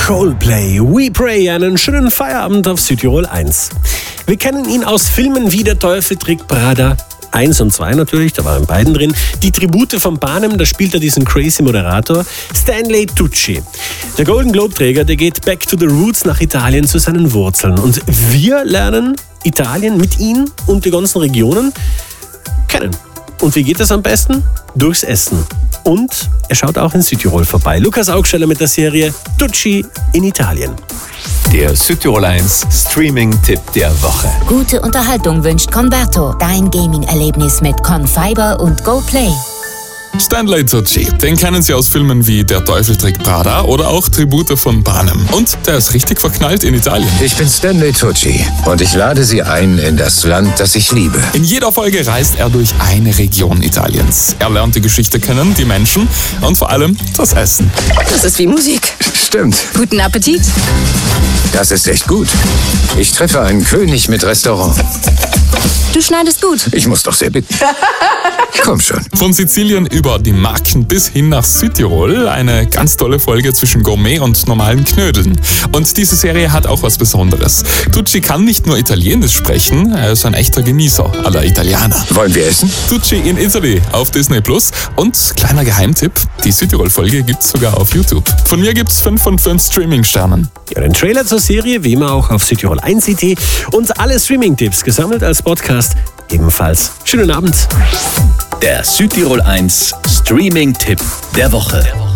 Coldplay, We Pray, einen schönen Feierabend auf Südtirol 1. Wir kennen ihn aus Filmen wie Der Teufel trägt Prada 1 und 2 natürlich, da war er in beiden drin. Die Tribute von Panem, da spielt er diesen crazy Moderator. Stanley Tucci, der Golden Globe-Träger, der geht back to the roots nach Italien zu seinen Wurzeln. Und wir lernen Italien mit ihm und die ganzen Regionen kennen. Und wie geht das am besten? Durchs Essen. Und er schaut auch in Südtirol vorbei. Lukas Augsteller mit der Serie Tucci in Italien. Der Südtirol 1 Streaming-Tipp der Woche. Gute Unterhaltung wünscht Converto. Dein Gaming-Erlebnis mit Confiber und GoPlay. Stanley Tucci, den kennen Sie aus Filmen wie Der Teufel trägt Prada oder auch Tribute von Panem. Und der ist richtig verknallt in Italien. Ich bin Stanley Tucci und ich lade Sie ein in das Land, das ich liebe. In jeder Folge reist er durch eine Region Italiens. Er lernt die Geschichte kennen, die Menschen und vor allem das Essen. Das ist wie Musik. Stimmt. Guten Appetit. Das ist echt gut. Ich treffe einen König mit Restaurant. Du schneidest gut. Ich muss doch sehr bitten. Komm schon. Von Sizilien über die Marken bis hin nach Südtirol. Eine ganz tolle Folge zwischen Gourmet und normalen Knödeln. Und diese Serie hat auch was Besonderes. Tucci kann nicht nur Italienisch sprechen, er ist ein echter Genießer aller Italiener. Wollen wir essen? Tucci in Italy auf Disney Plus. Und kleiner Geheimtipp, die Südtirol-Folge gibt's sogar auf YouTube. Von mir gibt's 5 von 5 Streaming-Sternen. Ja, den Trailer zur Serie, wie immer auch auf Südtirol 1.at und alle Streaming-Tipps gesammelt als Podcast ebenfalls. Schönen Abend. Der Südtirol 1 Streaming-Tipp der Woche.